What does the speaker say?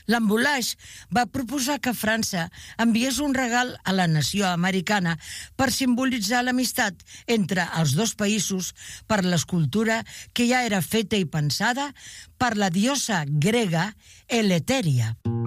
L'Embouage va proposar que França enviés un regal a la nació americana per simbolitzar l'amistat entre els dos països per l'escultura que ja era feta i pensada per la diosa grega Eleuteria.